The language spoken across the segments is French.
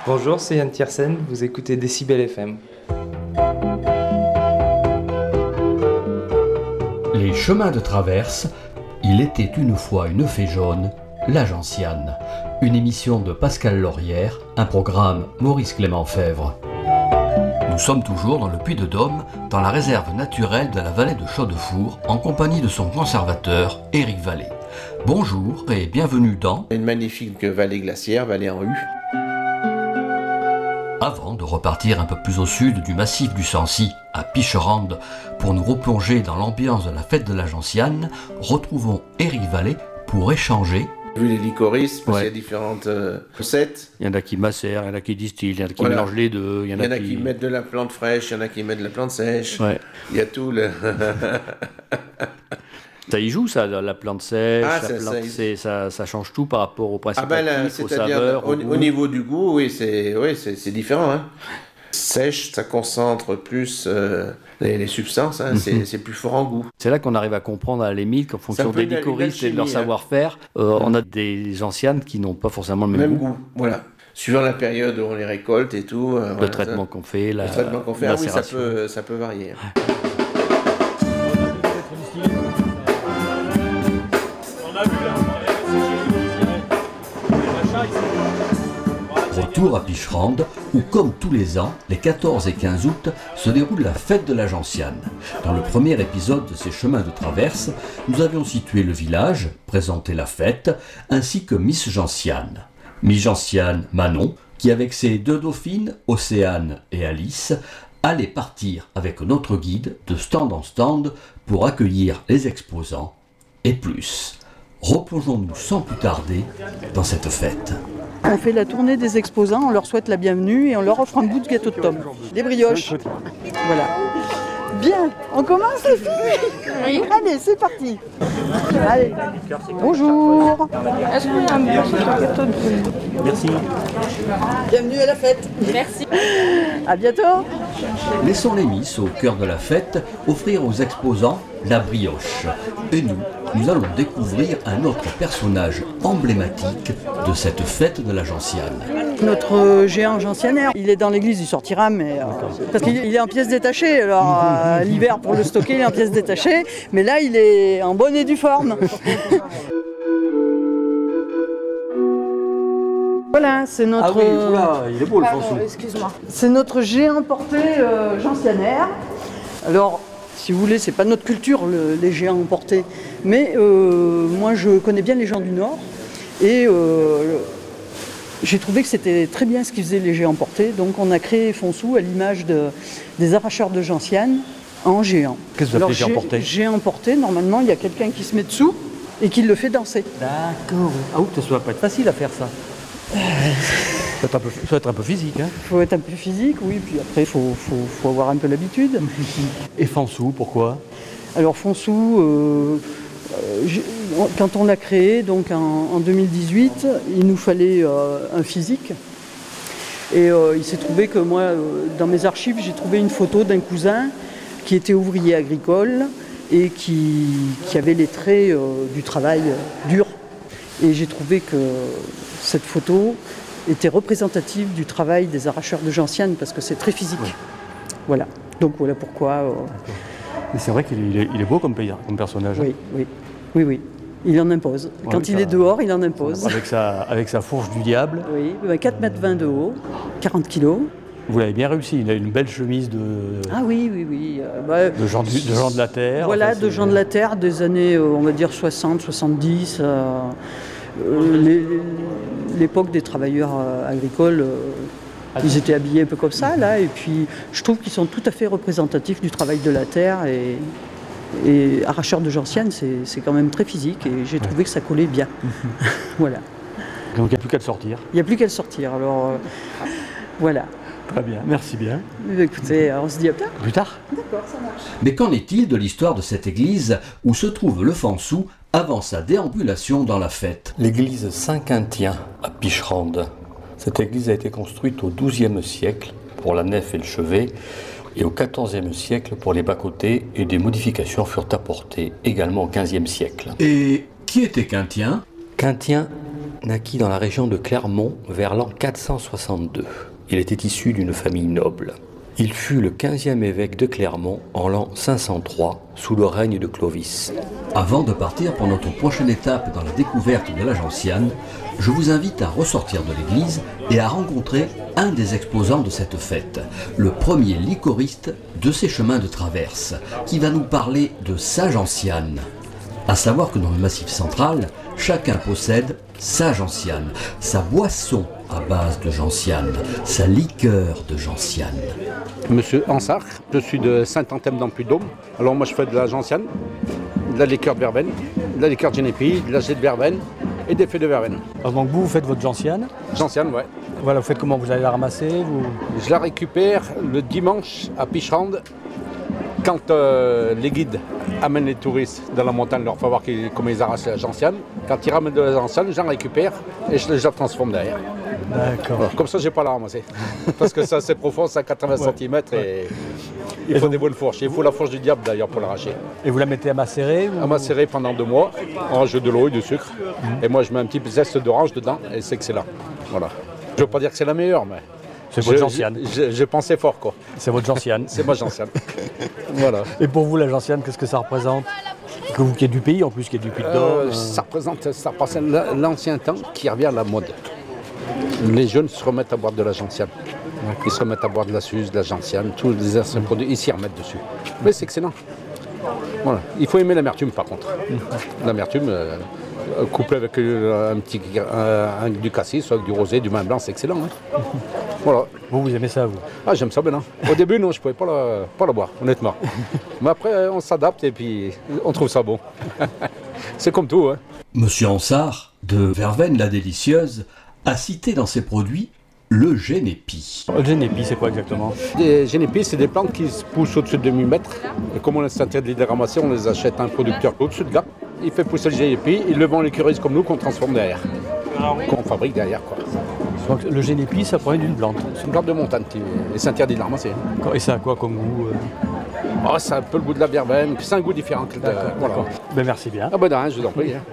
Bonjour, c'est Yann Tiersen, vous écoutez Décibel FM. Les chemins de traverse, il était une fois une fée jaune, la gentiane. Une émission de Pascal Laurière, un programme Maurice Clément Fèvre. Nous sommes toujours dans le Puy-de-Dôme, dans la réserve naturelle de la vallée de Chaudefour, en compagnie de son conservateur, Éric Vallée. Bonjour et bienvenue dans une magnifique vallée glaciaire, vallée en U. Avant de repartir un peu plus au sud du massif du Sancy, à Picherande, pour nous replonger dans l'ambiance de la fête de la gentiane, retrouvons Éric Vallée pour échanger. Vu les licorices, parce qu'il y a différentes recettes. Il y en a qui macèrent, il y en a qui distillent, il y en a qui mélangent les deux. Il y en a qui mettent de la plante fraîche, il y en a qui mettent de la plante sèche. Ouais. Il y a tout le... Ça y joue, ça, la plante sèche, ça change tout par rapport au principe actif, aux saveurs. Au niveau du goût, oui, c'est différent. Hein. Sèche, ça concentre plus les substances, hein, c'est plus fort en goût. C'est là qu'on arrive à comprendre à la limite qu'en fonction des licoristes et de leur savoir-faire, on a des gentianes qui n'ont pas forcément le même goût. Voilà. Suivant la période où on les récolte et tout. Le traitement qu'on fait, oui, ça peut varier. Retour à Picherande, où comme tous les ans, les 14 et 15 août, se déroule la fête de la gentiane. Dans le premier épisode de ces chemins de traverse, nous avions situé le village, présenté la fête, ainsi que Miss Gentiane. Miss Gentiane Manon, qui avec ses deux dauphines, Océane et Alice, allait partir avec notre guide de stand en stand pour accueillir les exposants et plus. Replongeons-nous sans plus tarder dans cette fête. On fait la tournée des exposants, on leur souhaite la bienvenue et on leur offre un bout de gâteau de tome. Des brioches. Voilà. Bien, on commence les filles. Oui. Allez, c'est parti. Allez. Bonjour. Est-ce qu'il y a un morceau de gâteau de tome ? Merci. Bienvenue à la fête. Merci. À bientôt. Laissons les Miss au cœur de la fête offrir aux exposants la brioche. Et nous allons découvrir un autre personnage emblématique de cette fête de la gentiane. Notre géant gentianaire, il est dans l'église, il sortira, mais parce qu'il est en pièces détachées. Alors l'hiver pour le stocker, il est en pièces détachées, mais là il est en bonne et due forme. Voilà, c'est notre. Ah oui, là, il est beau le François. Excuse-moi. C'est notre géant porté gentianaire. Alors, si vous voulez, c'est pas notre culture les géants emportés, mais moi je connais bien les gens du Nord et j'ai trouvé que c'était très bien ce qu'ils faisaient les géants emportés. Donc on a créé Fonsou à l'image des arracheurs de gentianes en géant. Qu'est-ce que vous appelez géant emporté ? Géant emporté, normalement il y a quelqu'un qui se met dessous et qui le fait danser. D'accord. Ah oui, ça doit pas être facile à faire ça. Ça doit être un peu physique. Hein. Faut être un peu physique, oui, puis après il faut avoir un peu l'habitude. Et Fonsou, pourquoi ? Alors Fonsou, quand on l'a créé, donc en 2018, il nous fallait un physique. Et il s'est trouvé que moi, dans mes archives, j'ai trouvé une photo d'un cousin qui était ouvrier agricole et qui avait les traits du travail dur. Et j'ai trouvé que cette photo était représentative du travail des arracheurs de gentianes parce que c'est très physique. Oui. Voilà. Donc voilà pourquoi. Mais c'est vrai qu'il est beau comme personnage. Oui. Il en impose. Quand il est dehors, il en impose. Avec sa fourche du diable. Oui, 4,20 m de haut, 40 kg. Vous l'avez bien réussi, il a une belle chemise de... Ah oui. De gens de la terre. Voilà, de gens de la terre des années, on va dire 60, 70. L'époque des travailleurs agricoles, ils étaient habillés un peu comme ça, là. Et puis, je trouve qu'ils sont tout à fait représentatifs du travail de la terre. Et arracheur de gentiane, c'est quand même très physique. Et j'ai trouvé que ça collait bien. Voilà. Donc, il n'y a plus qu'à le sortir. Il n'y a plus qu'à le sortir, alors... voilà. Très bien, merci bien. Écoutez, on se dit à plus tard. Plus tard. D'accord, ça marche. Mais qu'en est-il de l'histoire de cette église où se trouve le Fonsou avant sa déambulation dans la fête ? L'église Saint-Quintien à Picherande. Cette église a été construite au XIIe siècle pour la nef et le chevet et au XIVe siècle pour les bas-côtés et des modifications furent apportées également au XVe siècle. Et qui était Quintien ? Quintien naquit dans la région de Clermont vers l'an 462. Il était issu d'une famille noble. Il fut le 15e évêque de Clermont en l'an 503, sous le règne de Clovis. Avant de partir pour notre prochaine étape dans la découverte de la gentiane, je vous invite à ressortir de l'église et à rencontrer un des exposants de cette fête, le premier liquoriste de ces chemins de traverse, qui va nous parler de sa gentiane. À savoir que dans le Massif central, chacun possède sa gentiane, sa boisson à base de gentiane, sa liqueur de gentiane. Monsieur Ansart, je suis de Saint-Anthème dans le Puy-de-Dôme. Alors moi je fais de la gentiane, de la liqueur de verveine, de la liqueur de génépi, de la jet de verveine et des feuilles de verveine. Alors donc vous faites votre gentiane. Gentiane, ouais. Voilà, vous faites comment? Vous allez la ramasser Je la récupère le dimanche à Pichrande quand les guides amènent les touristes dans la montagne, leur faire voir comment ils arrachent la gentiane. Quand ils ramènent de la gentiane, j'en récupère et je la transforme derrière. D'accord. Voilà. Comme ça, je n'ai pas à la ramasser. Parce que ça, c'est profond, c'est à 80 cm et il faut des bonnes fourches. Il faut la fourche du diable d'ailleurs pour l'arracher. Et vous la mettez à macérer À macérer pendant 2 mois. On rajoute de l'eau et du sucre. Et moi, je mets un petit zeste d'orange dedans et c'est excellent. Voilà. Je ne veux pas dire que c'est la meilleure, mais c'est votre gentiane. J'ai pensé fort, quoi. C'est votre gentiane. C'est ma gentiane. Voilà. Et pour vous, la gentiane, qu'est-ce que ça représente? Que vous qui êtes du pays, en plus, qui êtes du Puy-de-Dôme. Ça représente l'ancien temps qui revient à la mode. Les jeunes se remettent à boire de la gentiane. Ils se remettent à boire de la suze, de la gentiane, tous les anciens produits, ils s'y remettent dessus. Mais c'est excellent. Voilà. Il faut aimer l'amertume par contre. L'amertume, couplée avec du cassis, avec du rosé, du vin blanc, c'est excellent. Hein. Voilà. Vous aimez ça, vous? Ah, j'aime ça bien. Hein. Au début, non, je ne pouvais pas la boire, honnêtement. Mais après, on s'adapte et puis on trouve ça bon. C'est comme tout. Hein. Monsieur Ansart, de Verveine la Délicieuse, a cité dans ses produits le génépi. Le génépi, c'est quoi exactement? Les génépis, c'est des plantes qui se poussent au-dessus de 2000 mètres. Et comme on est ceinture de l'idée ramassée, on les achète à un producteur au-dessus de Gap. Il fait pousser le génépi, il le vend les curistes comme nous qu'on transforme derrière. Qu'on fabrique derrière, quoi. Donc le génépi, ça provient d'une plante? C'est une plante de montagne et c'est interdit de la ramasser. Et ça a quoi comme goût? C'est un peu le goût de la verveine, puis c'est un goût différent. Voilà. Ben, merci bien. Ah ben non, je vous en prie. Hein.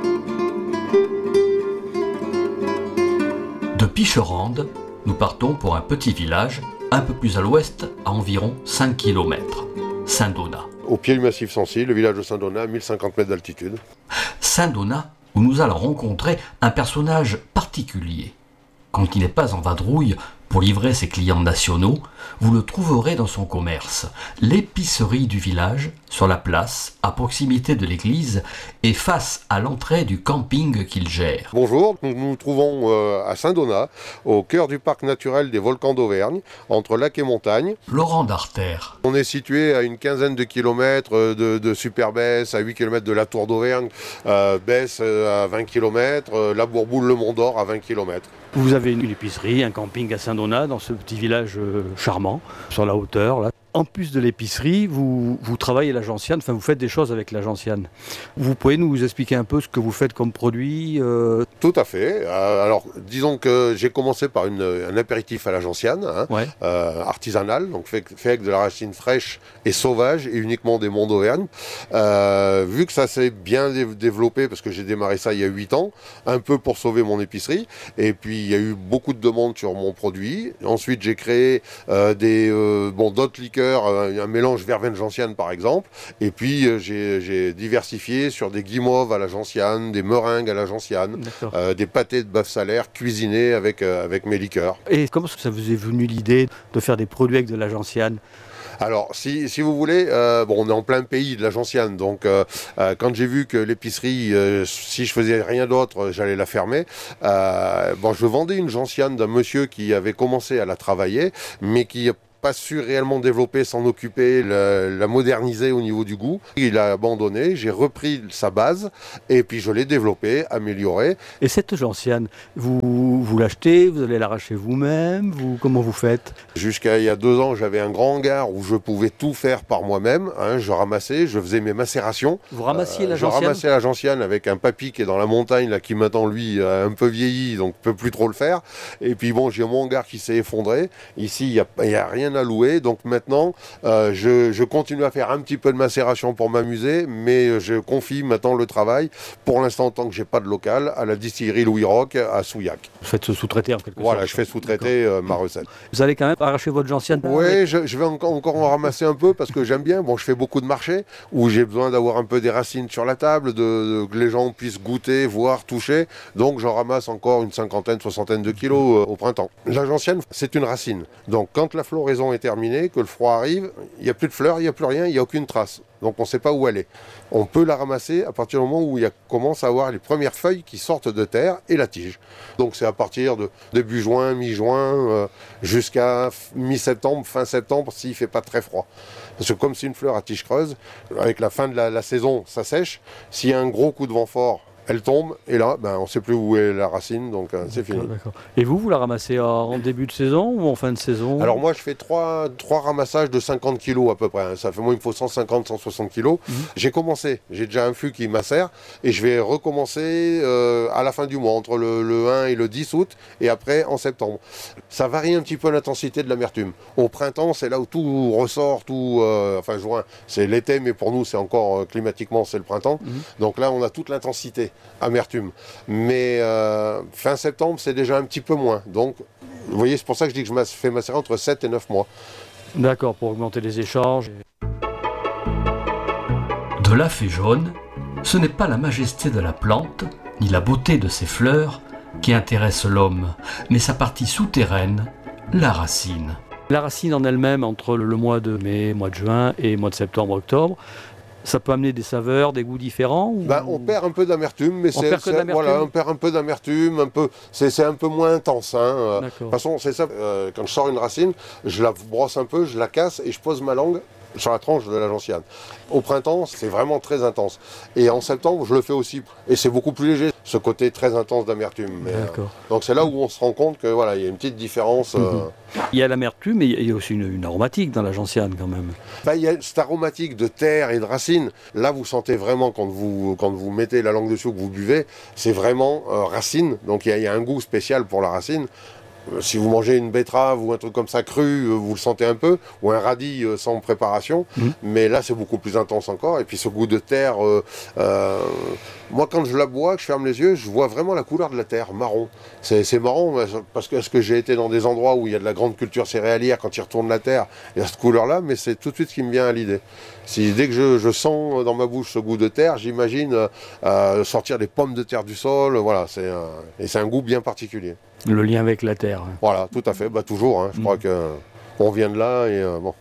De Pichrande, nous partons pour un petit village un peu plus à l'ouest, à environ 5 km, Saint-Donat. Au pied du massif Sancy, le village de Saint-Donat, à 1050 mètres d'altitude. Saint-Donat, où nous allons rencontrer un personnage particulier. Quand il n'est pas en vadrouille pour livrer ses clients nationaux, vous le trouverez dans son commerce, l'épicerie du village, sur la place, à proximité de l'église et face à l'entrée du camping qu'il gère. Bonjour, nous nous trouvons à Saint-Donat, au cœur du parc naturel des volcans d'Auvergne, entre lac et montagne. Laurent Darter. On est situé à une quinzaine de kilomètres de Super-Besse, à 8 km de la Tour d'Auvergne, Besse à 20 km, la Bourboule-le Mont-d'Or à 20 km. Vous avez une épicerie, un camping à Saint-Donat, dans ce petit village charmant, sur la hauteur, là. En plus de l'épicerie, vous travaillez la gentiane, enfin vous faites des choses avec la gentiane. Vous pouvez nous expliquer un peu ce que vous faites comme produit Tout à fait. Alors, disons que j'ai commencé par un apéritif à la gentiane, artisanal, donc fait avec de la racine fraîche et sauvage, et uniquement des monts d'Auvergne. Vu que ça s'est bien développé, parce que j'ai démarré ça il y a 8 ans, un peu pour sauver mon épicerie, et puis il y a eu beaucoup de demandes sur mon produit. Ensuite, j'ai créé d'autres liqueurs, un mélange verveine-gentiane par exemple, et puis j'ai diversifié sur des guimauves à la gentiane, des meringues à la gentiane, des pâtés de bœuf salaire cuisinés avec mes liqueurs. Et comment ça vous est venu l'idée de faire des produits avec de la gentiane ? Alors, si vous voulez, on est en plein pays de la gentiane, donc quand j'ai vu que l'épicerie, si je faisais rien d'autre, j'allais la fermer, je vendais une gentiane d'un monsieur qui avait commencé à la travailler, mais qui pas su réellement développer, s'en occuper, la moderniser au niveau du goût. Il a abandonné, j'ai repris sa base et puis je l'ai développée, améliorée. Et cette gentiane, vous l'achetez, vous allez l'arracher vous-même, comment vous faites ? Jusqu'à il y a 2 ans, j'avais un grand hangar où je pouvais tout faire par moi-même. Je ramassais, je faisais mes macérations. Vous ramassiez la gentiane ? Je ramassais la gentiane avec un papy qui est dans la montagne, là, qui maintenant, lui, a un peu vieilli, donc ne peut plus trop le faire. Et puis bon, j'ai mon hangar qui s'est effondré. Ici, il n'y a rien chienne à louer, donc maintenant je continue à faire un petit peu de macération pour m'amuser, mais je confie maintenant le travail, pour l'instant tant que j'ai pas de local, à la distillerie Louis Roch à Souillac. Vous faites sous-traiter en quelque sorte. Voilà, je fais sous-traiter ma recette. Vous allez quand même arracher votre gentiane? Oui, je vais encore en ramasser un peu parce que j'aime bien. Bon, je fais beaucoup de marchés où j'ai besoin d'avoir un peu des racines sur la table, que les gens puissent goûter, voir, toucher. Donc j'en ramasse encore une cinquantaine, soixantaine de kilos au printemps. La gentiane, c'est une racine. Donc quand la floraison est terminée, que le froid arrive, il n'y a plus de fleurs, il n'y a plus rien, il n'y a aucune trace. Donc on ne sait pas où elle est. On peut la ramasser à partir du moment où il commence à avoir les premières feuilles qui sortent de terre et la tige. Donc c'est à partir de début juin, mi-juin, jusqu'à mi-septembre, fin septembre, s'il ne fait pas très froid. Parce que comme c'est une fleur à tige creuse, avec la fin de la saison, ça sèche. S'il y a un gros coup de vent fort, elle tombe, et là, on ne sait plus où est la racine, donc c'est fini. D'accord. Et vous la ramassez en début de saison ou en fin de saison? Alors moi, je fais trois ramassages de 50 kilos à peu près. Hein. Ça fait, moi, il me faut 150, 160 kilos. J'ai commencé, j'ai déjà un fût qui macère, et je vais recommencer à la fin du mois, entre le 1 et le 10 août, et après en septembre. Ça varie un petit peu l'intensité de l'amertume. Au printemps, c'est là où tout ressort, enfin juin, c'est l'été, mais pour nous, c'est encore climatiquement, c'est le printemps. Donc là, on a toute l'intensité. Amertume. Mais fin septembre, c'est déjà un petit peu moins. Donc, vous voyez, c'est pour ça que je dis que je fais macérer entre 7 et 9 mois. D'accord, pour augmenter les échanges. De la fée jaune, ce n'est pas la majesté de la plante, ni la beauté de ses fleurs, qui intéresse l'homme, mais sa partie souterraine, la racine. La racine en elle-même, entre le mois de mai, mois de juin et mois de septembre, octobre, ça peut amener des saveurs, des goûts différents ou... On perd un peu d'amertume, mais on perd un peu d'amertume, c'est un peu moins intense. Hein. De toute façon, c'est ça, quand je sors une racine, je la brosse un peu, je la casse et je pose ma langue sur la tranche de la gentiane. Au printemps, c'est vraiment très intense. Et en septembre, je le fais aussi. Et c'est beaucoup plus léger, ce côté très intense d'amertume. Donc c'est là où on se rend compte que voilà, il y a une petite différence. Il y a l'amertume, mais il y a aussi une aromatique dans la gentiane quand même. Il y a cette aromatique de terre et de racine. Là, vous sentez vraiment quand vous mettez la langue dessus, que vous buvez, c'est vraiment racine. Donc il y a un goût spécial pour la racine. Si vous mangez une betterave ou un truc comme ça cru, vous le sentez un peu, ou un radis sans préparation, mais là c'est beaucoup plus intense encore. Et puis ce goût de terre, moi quand je la bois, que je ferme les yeux, je vois vraiment la couleur de la terre, marron. C'est marrant, parce que j'ai été dans des endroits où il y a de la grande culture céréalière, quand ils retournent la terre, il y a cette couleur-là, mais c'est tout de suite ce qui me vient à l'idée. Dès que je sens dans ma bouche ce goût de terre, j'imagine sortir des pommes de terre du sol, voilà, et c'est un goût bien particulier. Le lien avec la terre. Voilà, tout à fait, toujours, hein, je crois qu'on vient de là et bon.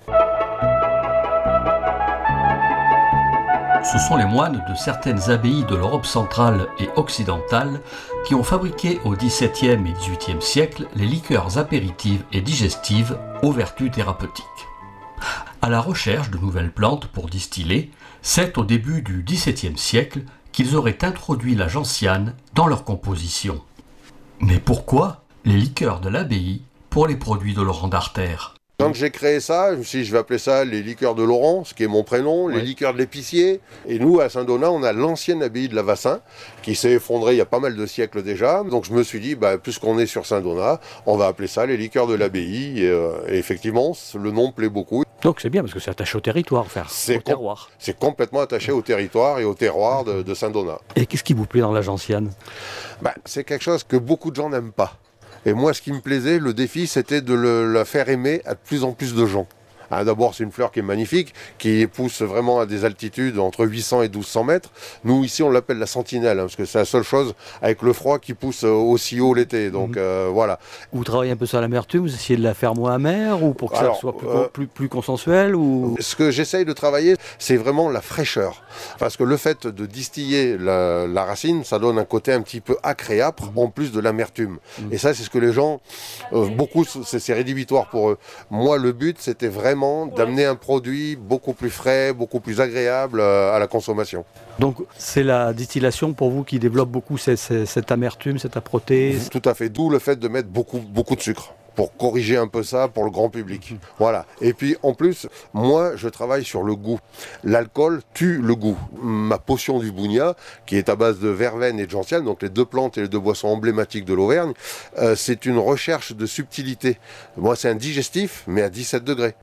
Ce sont les moines de certaines abbayes de l'Europe centrale et occidentale qui ont fabriqué au XVIIe et XVIIIe siècle les liqueurs apéritives et digestives aux vertus thérapeutiques. À la recherche de nouvelles plantes pour distiller, c'est au début du XVIIe siècle qu'ils auraient introduit la gentiane dans leur composition. Mais pourquoi les liqueurs de l'abbaye pour les produits de Laurent d'Artère? Quand j'ai créé ça, je me suis dit, je vais appeler ça les liqueurs de Laurent, ce qui est mon prénom, les liqueurs de l'épicier. Et nous, à Saint-Donat, on a l'ancienne abbaye de la Vassin, qui s'est effondrée il y a pas mal de siècles déjà. Donc je me suis dit, puisqu'on est sur Saint-Donat, on va appeler ça les liqueurs de l'abbaye. Et effectivement, le nom plaît beaucoup. Donc c'est bien, parce que c'est attaché au territoire, au terroir. C'est complètement attaché au territoire et au terroir de Saint-Donat. Et qu'est-ce qui vous plaît dans la gentiane? C'est quelque chose que beaucoup de gens n'aiment pas. Et moi, ce qui me plaisait, le défi, c'était de la faire aimer à de plus en plus de gens. D'abord, c'est une fleur qui est magnifique, qui pousse vraiment à des altitudes entre 800 et 1200 mètres. Nous, ici, on l'appelle la sentinelle, parce que c'est la seule chose avec le froid qui pousse aussi haut l'été. Donc, voilà. Vous travaillez un peu sur l'amertume, vous essayez de la faire moins amère, ou pour que ça soit plus consensuel ou... Ce que j'essaye de travailler, c'est vraiment la fraîcheur. Parce que le fait de distiller la racine, ça donne un côté un petit peu acre et âpre, en plus de l'amertume. Et ça, c'est ce que les gens, beaucoup, c'est rédhibitoire pour eux. Moi, le but, c'était vraiment d'amener un produit beaucoup plus frais, beaucoup plus agréable à la consommation. Donc c'est la distillation pour vous qui développe beaucoup cette amertume, cette âpreté? Tout à fait, d'où le fait de mettre beaucoup de sucre. pour corriger un peu ça pour le grand public. Voilà. Et puis en plus, moi je travaille sur le goût. L'alcool tue le goût. Ma potion du Bougna, qui est à base de verveine et de gentiane, donc les deux plantes et les deux boissons emblématiques de l'Auvergne, c'est une recherche de subtilité. Moi c'est un digestif, mais à 17 degrés.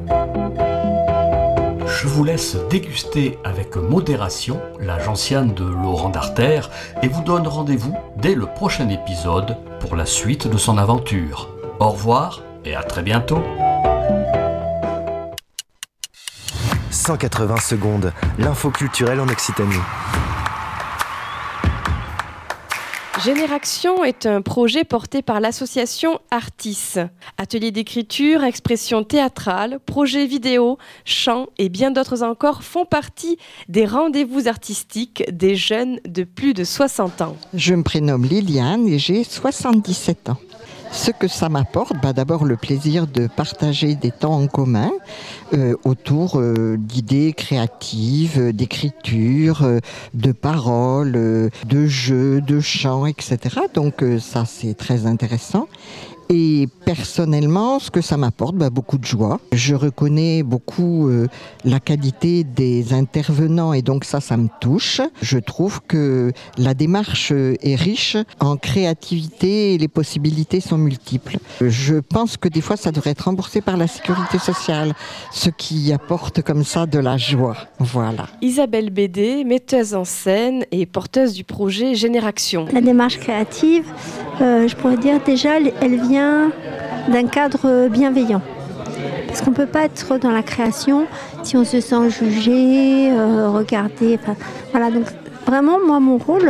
Je vous laisse déguster avec modération la gentiane de Laurent Darter et vous donne rendez-vous dès le prochain épisode pour la suite de son aventure. Au revoir et à très bientôt. 180 secondes, l'info culturelle en Occitanie. Génération est un projet porté par l'association Artis. Ateliers d'écriture, expression théâtrale, projets vidéo, chants et bien d'autres encore font partie des rendez-vous artistiques des jeunes de plus de 60 ans. Je me prénomme Liliane et j'ai 77 ans. Ce que ça m'apporte, d'abord le plaisir de partager des temps en commun autour d'idées créatives, d'écriture, de paroles, de jeux, de chants, etc. Donc ça c'est très intéressant. Et personnellement, ce que ça m'apporte, beaucoup de joie. Je reconnais beaucoup la qualité des intervenants et donc ça me touche. Je trouve que la démarche est riche en créativité et les possibilités sont multiples. Je pense que des fois, ça devrait être remboursé par la sécurité sociale, ce qui apporte comme ça de la joie. Voilà. Isabelle Bédé, metteuse en scène et porteuse du projet Génération. La démarche créative, je pourrais dire déjà, elle vient d'un cadre bienveillant. Parce qu'on ne peut pas être dans la création si on se sent jugé, regardé. Voilà, donc vraiment, moi, mon rôle,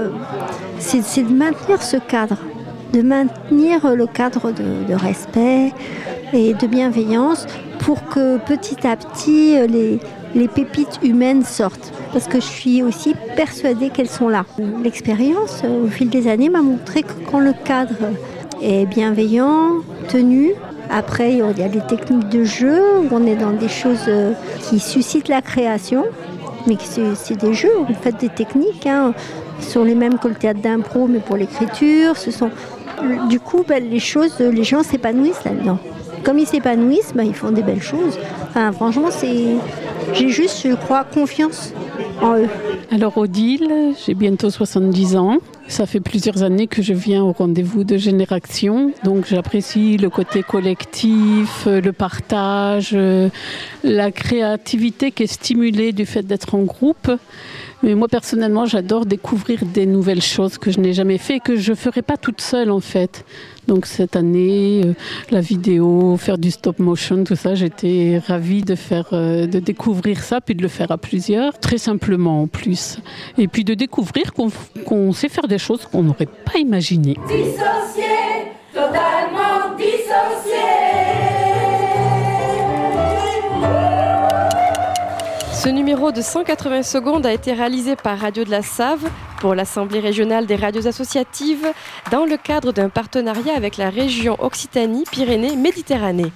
c'est de maintenir ce cadre. De maintenir le cadre de respect et de bienveillance pour que petit à petit, les pépites humaines sortent. Parce que je suis aussi persuadée qu'elles sont là. L'expérience, au fil des années, m'a montré que quand le cadre est bienveillant, tenu. Après, il y a des techniques de jeu où on est dans des choses qui suscitent la création, mais c'est des jeux, en fait, des techniques, sont les mêmes que le théâtre d'impro, mais pour l'écriture. Du coup, les gens s'épanouissent là-dedans. Comme ils s'épanouissent, ils font des belles choses. Enfin, franchement, j'ai juste, je crois, confiance en eux. Alors Odile, j'ai bientôt 70 ans. Ça fait plusieurs années que je viens au rendez-vous de Génération. Donc j'apprécie le côté collectif, le partage, la créativité qui est stimulée du fait d'être en groupe. Mais moi personnellement, j'adore découvrir des nouvelles choses que je n'ai jamais fait et que je ne ferai pas toute seule en fait. Donc cette année, la vidéo, faire du stop motion, tout ça, j'étais ravie de découvrir ça, puis de le faire à plusieurs, très simplement en plus. Et puis de découvrir qu'on sait faire des choses qu'on n'aurait pas imaginées. Dissocié, totalement dissocié. Ce numéro de 180 secondes a été réalisé par Radio de la Save pour l'Assemblée régionale des radios associatives dans le cadre d'un partenariat avec la région Occitanie-Pyrénées-Méditerranée.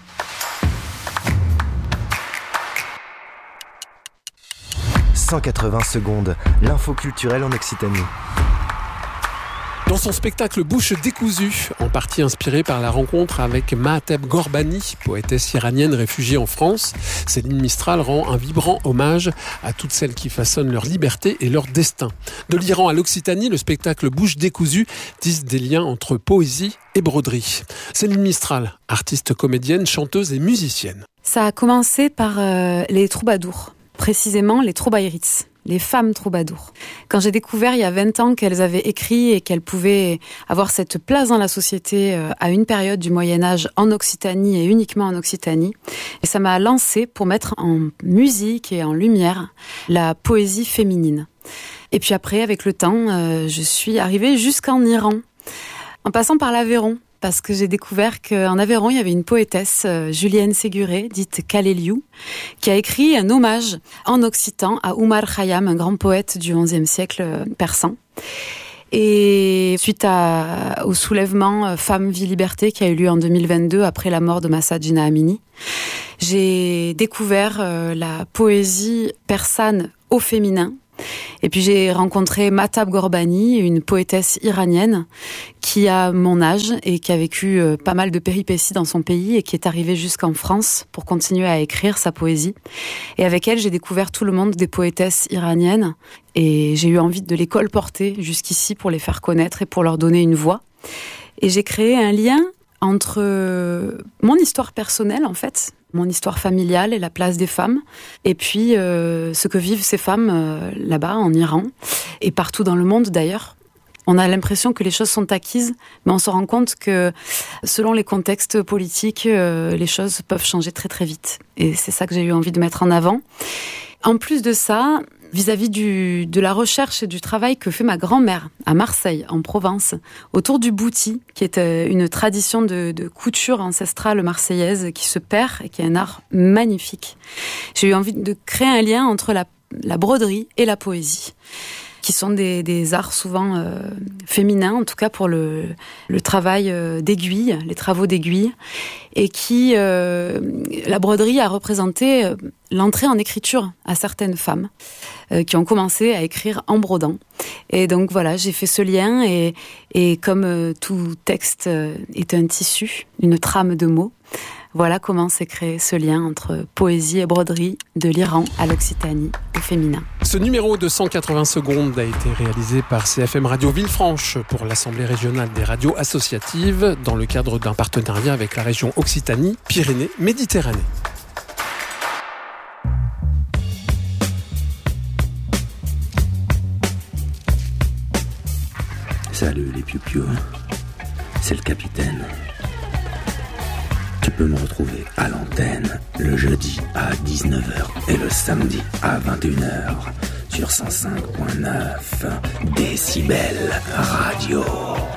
« 180 secondes, l'info culturelle en Occitanie. » Dans son spectacle Bouche décousue, en partie inspiré par la rencontre avec Mahateb Gorbani, poétesse iranienne réfugiée en France, Céline Mistral rend un vibrant hommage à toutes celles qui façonnent leur liberté et leur destin. De l'Iran à l'Occitanie, le spectacle Bouche décousue tisse des liens entre poésie et broderie. Céline Mistral, artiste comédienne, chanteuse et musicienne. Ça a commencé par les troubadours, précisément les troubaïrites. Les femmes troubadours. Quand j'ai découvert il y a 20 ans qu'elles avaient écrit et qu'elles pouvaient avoir cette place dans la société à une période du Moyen-Âge en Occitanie et uniquement en Occitanie, et ça m'a lancée pour mettre en musique et en lumière la poésie féminine. Et puis après, avec le temps, je suis arrivée jusqu'en Iran, en passant par l'Aveyron. Parce que j'ai découvert qu'en Aveyron, il y avait une poétesse, Julienne Séguré, dite Kaleliou, qui a écrit un hommage en occitan à Oumar Khayyam, un grand poète du XIe siècle persan. Et suite au soulèvement Femmes, Vie, Liberté qui a eu lieu en 2022 après la mort de Mahsa Jina Amini, j'ai découvert la poésie persane au féminin, Et puis j'ai rencontré Mahtab Gorbani, une poétesse iranienne qui a mon âge et qui a vécu pas mal de péripéties dans son pays et qui est arrivée jusqu'en France pour continuer à écrire sa poésie. Et avec elle, j'ai découvert tout le monde des poétesses iraniennes et j'ai eu envie de les colporter jusqu'ici pour les faire connaître et pour leur donner une voix. Et j'ai créé un lien entre mon histoire personnelle, en fait, mon histoire familiale et la place des femmes, et puis ce que vivent ces femmes là-bas, en Iran, et partout dans le monde d'ailleurs. On a l'impression que les choses sont acquises, mais on se rend compte que selon les contextes politiques, les choses peuvent changer très très vite. Et c'est ça que j'ai eu envie de mettre en avant. En plus de ça, vis-à-vis de la recherche et du travail que fait ma grand-mère à Marseille, en Provence, autour du bouti, qui est une tradition de couture ancestrale marseillaise qui se perd et qui est un art magnifique. J'ai eu envie de créer un lien entre la broderie et la poésie, qui sont des arts souvent féminins, en tout cas pour le travail d'aiguille, les travaux d'aiguille, et qui, la broderie a représenté l'entrée en écriture à certaines femmes qui ont commencé à écrire en brodant. Et donc voilà, j'ai fait ce lien, et comme tout texte est un tissu, une trame de mots, voilà comment s'est créé ce lien entre poésie et broderie, de l'Iran à l'Occitanie, au féminin. Ce numéro de 180 secondes a été réalisé par CFM Radio Villefranche pour l'Assemblée régionale des radios associatives dans le cadre d'un partenariat avec la région Occitanie-Pyrénées-Méditerranée. Salut les piou-piou, c'est le capitaine. Tu peux me retrouver à l'antenne le jeudi à 19h et le samedi à 21h sur 105.9 Décibel Radio.